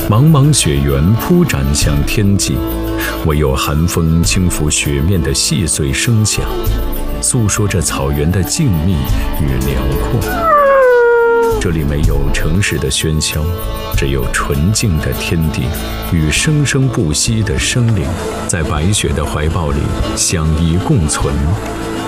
茫茫雪原铺展向天际，唯有寒风轻拂雪面的细碎声响，诉说着草原的静谧与辽阔。这里没有城市的喧嚣，只有纯净的天地与生生不息的生灵，在白雪的怀抱里相依共存，